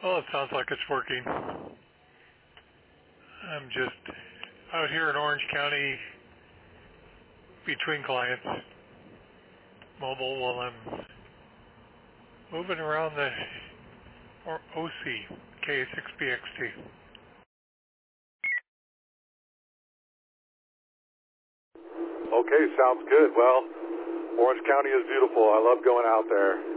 Well, it sounds like it's working. I'm just out here in Orange County between clients, mobile, while I'm moving around the OC K6BXT. Okay, sounds good. Well, Orange County is beautiful. I love going out there.